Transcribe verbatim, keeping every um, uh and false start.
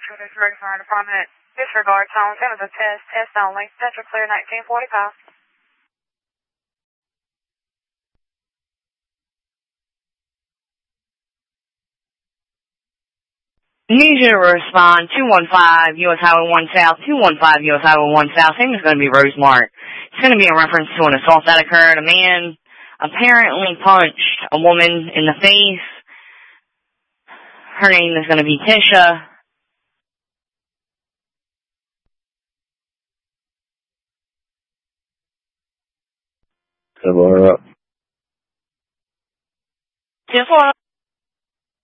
to this Ready Fire Department. Disregard tones. It was a test. Test only. Central clear nineteen forty-five. Need you to respond two one five U S Highway one South, two one five U S Highway one South. Name is going to be Rosemart. It's going to be in reference to an assault that occurred. A man apparently punched a woman in the face. Her name is going to be Tisha. Come on up. ten four.